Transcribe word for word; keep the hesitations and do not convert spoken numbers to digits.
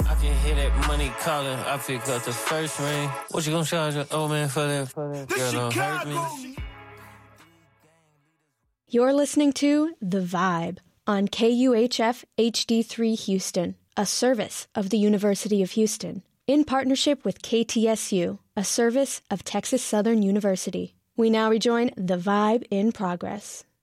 I can hear that money calling. I pick up the first ring. What you gonna charge an old man for that? For that? Girl, don't hurt me. You're listening to The Vibe on K U H F H D three Houston, a service of the University of Houston, in partnership with K T S U, a service of Texas Southern University. We now rejoin The Vibe in progress.